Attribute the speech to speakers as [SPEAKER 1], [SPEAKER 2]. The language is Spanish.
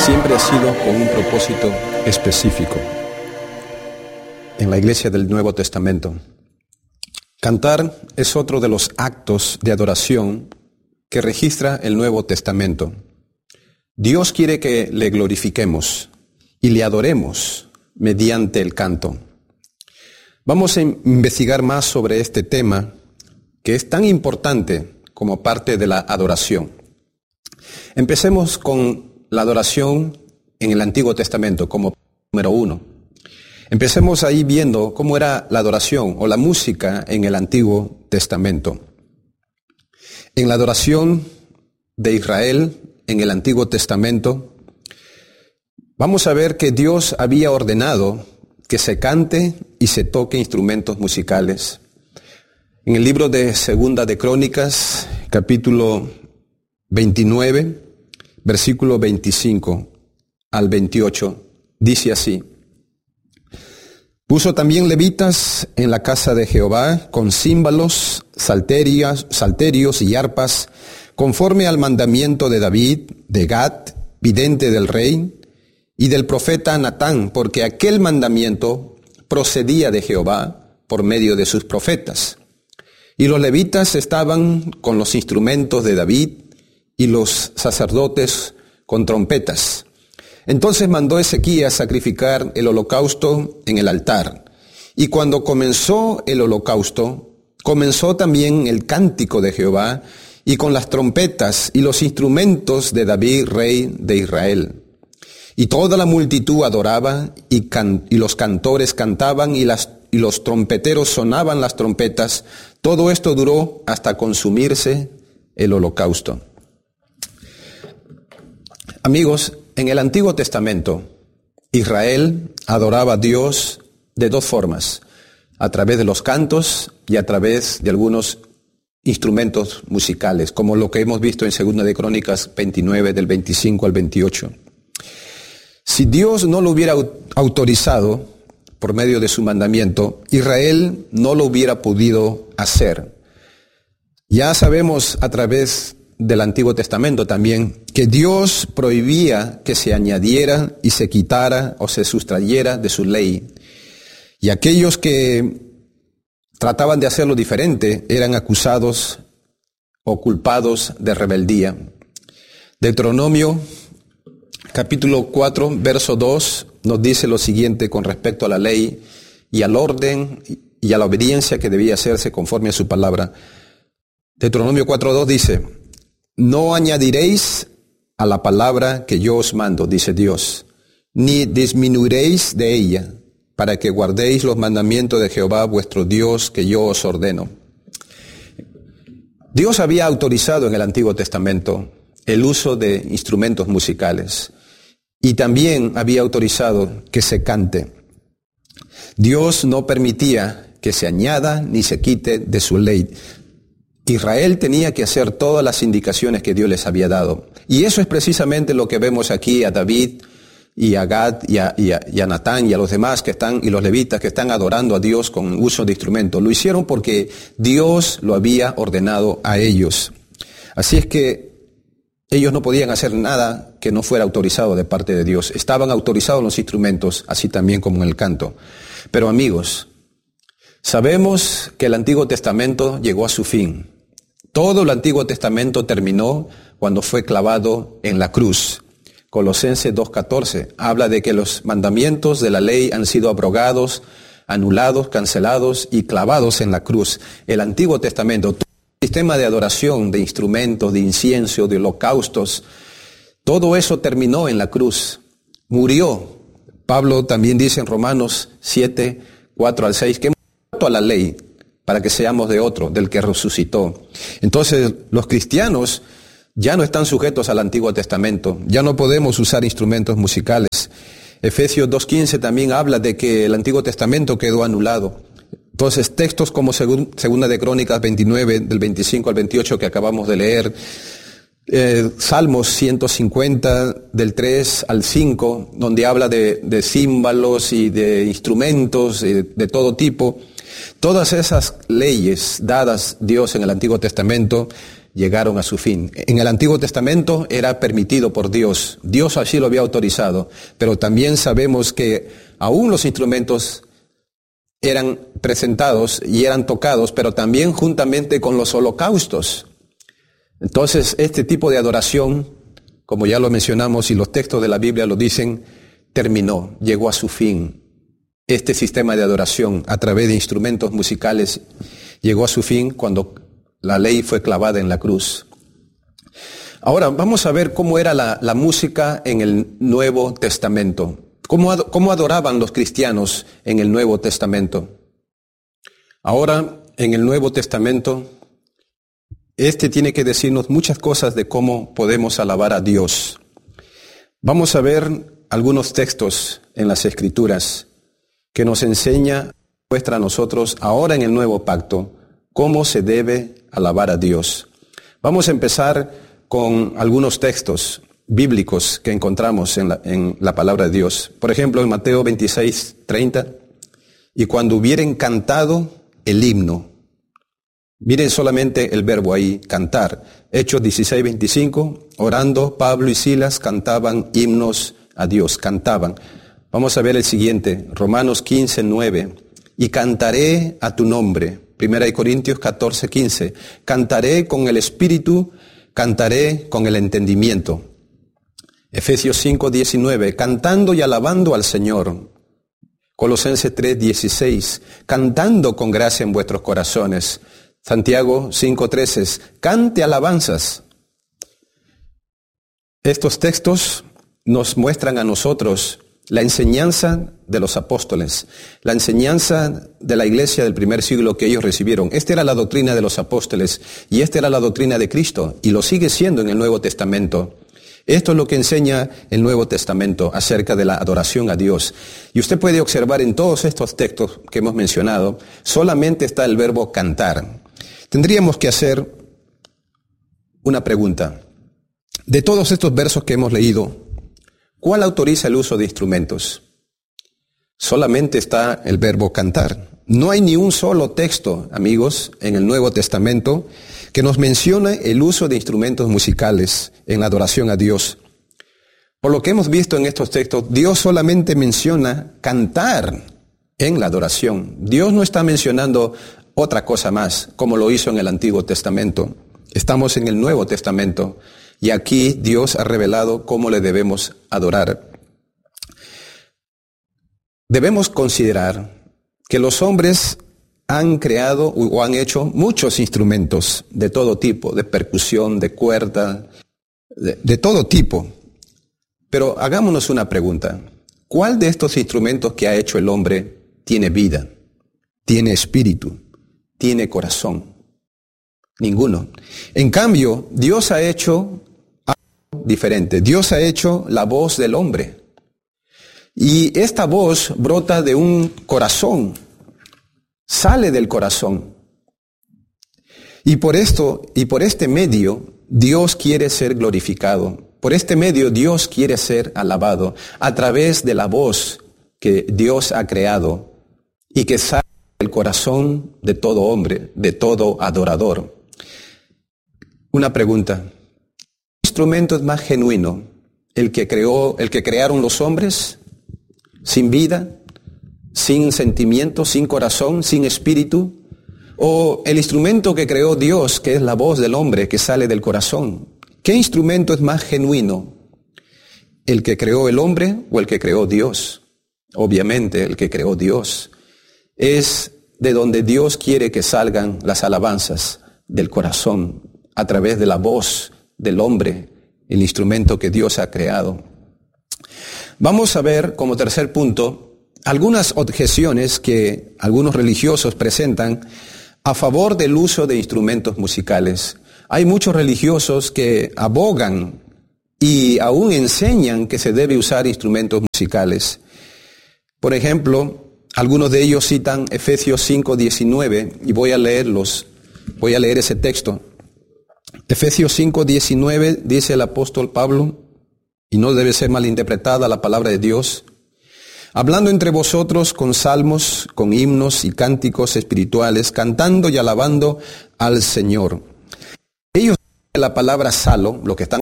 [SPEAKER 1] siempre ha sido con un propósito específico. En la Iglesia del Nuevo Testamento, cantar es otro de los actos de adoración que registra el Nuevo Testamento. Dios quiere que le glorifiquemos y le adoremos mediante el canto. Vamos a investigar más sobre este tema que es tan importante como parte de la adoración. Empecemos con la adoración en el Antiguo Testamento como número 1. Empecemos ahí viendo cómo era la adoración o la música en el Antiguo Testamento. En la adoración de Israel en el Antiguo Testamento, vamos a ver que Dios había ordenado que se cante y se toque instrumentos musicales. En el libro de Segunda de Crónicas, capítulo 29, versículo 25 al 28, dice así: Puso también levitas en la casa de Jehová con címbalos, salterios y arpas, conforme al mandamiento de David, de Gad, vidente del rey, y del profeta Natán, porque aquel mandamiento procedía de Jehová por medio de sus profetas. Y los levitas estaban con los instrumentos de David y los sacerdotes con trompetas. Entonces mandó Ezequías sacrificar el holocausto en el altar. Y cuando comenzó el holocausto, comenzó también el cántico de Jehová, y con las trompetas y los instrumentos de David, rey de Israel. Y toda la multitud adoraba, y los cantores cantaban, y los trompeteros sonaban las trompetas. Todo esto duró hasta consumirse el holocausto. Amigos, en el Antiguo Testamento, Israel adoraba a Dios de dos formas: a través de los cantos y a través de algunos instrumentos musicales, como lo que hemos visto en Segunda de Crónicas 29, del 25 al 28. Si Dios no lo hubiera autorizado por medio de su mandamiento, Israel no lo hubiera podido hacer. Ya sabemos a través del Antiguo Testamento también que Dios prohibía que se añadiera y se quitara o se sustrayera de su ley. Y aquellos que trataban de hacerlo diferente eran acusados o culpados de rebeldía. Deuteronomio capítulo 4, verso 2 nos dice lo siguiente con respecto a la ley y al orden y a la obediencia que debía hacerse conforme a su palabra. Deuteronomio 4:2 dice: No añadiréis a la palabra que yo os mando, dice Dios, ni disminuiréis de ella, para que guardéis los mandamientos de Jehová vuestro Dios que yo os ordeno. Dios había autorizado en el Antiguo Testamento el uso de instrumentos musicales y también había autorizado que se cante. Dios no permitía que se añada ni se quite de su ley. Israel tenía que hacer todas las indicaciones que Dios les había dado. Y eso es precisamente lo que vemos aquí a David y a Gad y a Natán y a los demás que están, y los levitas que están adorando a Dios con uso de instrumentos. Lo hicieron porque Dios lo había ordenado a ellos. Así es que ellos no podían hacer nada que no fuera autorizado de parte de Dios. Estaban autorizados los instrumentos, así también como en el canto. Pero amigos, sabemos que el Antiguo Testamento llegó a su fin. Todo el Antiguo Testamento terminó cuando fue clavado en la cruz. Colosenses 2:14 habla de que los mandamientos de la ley han sido abrogados, anulados, cancelados y clavados en la cruz. El Antiguo Testamento, todo el sistema de adoración, de instrumentos, de incienso, de holocaustos, todo eso terminó en la cruz. Murió. Pablo también dice en Romanos 7:4-6 que hemos muerto a la ley para que seamos de otro, del que resucitó. Entonces, los cristianos ya no están sujetos al Antiguo Testamento, ya no podemos usar instrumentos musicales. Efesios 2:15 también habla de que el Antiguo Testamento quedó anulado. Entonces, textos como Segunda de Crónicas 29, del 25 al 28 que acabamos de leer, Salmos 150, del 3 al 5, donde habla de címbalos y de instrumentos de todo tipo. Todas esas leyes dadas Dios en el Antiguo Testamento llegaron a su fin. En el Antiguo Testamento era permitido por Dios. Dios así lo había autorizado. Pero también sabemos que aún los instrumentos eran presentados y eran tocados, pero también juntamente con los holocaustos. Entonces, este tipo de adoración, como ya lo mencionamos y los textos de la Biblia lo dicen, terminó, llegó a su fin. Este sistema de adoración a través de instrumentos musicales llegó a su fin cuando la ley fue clavada en la cruz. Ahora vamos a ver cómo era la música en el Nuevo Testamento. ¿Cómo adoraban los cristianos en el Nuevo Testamento? Ahora, en el Nuevo Testamento, tiene que decirnos muchas cosas de cómo podemos alabar a Dios. Vamos a ver algunos textos en las Escrituras que nos muestra a nosotros, ahora en el Nuevo Pacto, cómo se debe alabar a Dios. Vamos a empezar con algunos textos bíblicos que encontramos en la palabra de Dios. Por ejemplo, en Mateo 26:30, y cuando hubieren cantado el himno. Miren solamente el verbo ahí, cantar. Hechos 16:25, orando, Pablo y Silas cantaban himnos a Dios, cantaban. Vamos a ver el siguiente, Romanos 15:9, y cantaré a tu nombre. 1 Corintios 14:15, cantaré con el espíritu, cantaré con el entendimiento. Efesios 5:19, cantando y alabando al Señor. Colosenses 3:16, cantando con gracia en vuestros corazones. Santiago 5:13, cante alabanzas. Estos textos nos muestran a nosotros la enseñanza de los apóstoles, la enseñanza de la iglesia del primer siglo que ellos recibieron. Esta era la doctrina de los apóstoles y esta era la doctrina de Cristo y lo sigue siendo en el Nuevo Testamento. Esto es lo que enseña el Nuevo Testamento acerca de la adoración a Dios. Y usted puede observar en todos estos textos que hemos mencionado, solamente está el verbo cantar. Tendríamos que hacer una pregunta. De todos estos versos que hemos leído, ¿cuál autoriza el uso de instrumentos? Solamente está el verbo cantar. No hay ni un solo texto, amigos, en el Nuevo Testamento que nos mencione el uso de instrumentos musicales en la adoración a Dios. Por lo que hemos visto en estos textos, Dios solamente menciona cantar en la adoración. Dios no está mencionando otra cosa más, como lo hizo en el Antiguo Testamento. Estamos en el Nuevo Testamento y aquí Dios ha revelado cómo le debemos adorar. Debemos considerar que los hombres han creado o han hecho muchos instrumentos de todo tipo, de percusión, de cuerda, de todo tipo. Pero hagámonos una pregunta. ¿Cuál de estos instrumentos que ha hecho el hombre tiene vida, tiene espíritu, tiene corazón? Ninguno. En cambio, Dios ha hecho algo diferente. Dios ha hecho la voz del hombre. Y esta voz brota de un corazón. Sale del corazón. Y por este medio, Dios quiere ser glorificado. Por este medio, Dios quiere ser alabado a través de la voz que Dios ha creado y que sale del corazón de todo hombre, de todo adorador. Una pregunta. ¿Qué instrumento es más genuino? ¿El que crearon los hombres? ¿Sin vida? ¿Sin sentimiento, sin corazón, sin espíritu? ¿O el instrumento que creó Dios, que es la voz del hombre que sale del corazón? ¿Qué instrumento es más genuino? ¿El que creó el hombre o el que creó Dios? Obviamente el que creó Dios. Es de donde Dios quiere que salgan las alabanzas del corazón, a través de la voz del hombre, el instrumento que Dios ha creado. Vamos a ver como tercer punto algunas objeciones que algunos religiosos presentan a favor del uso de instrumentos musicales. Hay muchos religiosos que abogan y aún enseñan que se debe usar instrumentos musicales. Por ejemplo, algunos de ellos citan Efesios 5:19 y voy a leer ese texto. Efesios 5:19 dice el apóstol Pablo, y no debe ser malinterpretada la palabra de Dios, hablando entre vosotros con salmos, con himnos y cánticos espirituales, cantando y alabando al Señor. Ellos La palabra salo, lo que están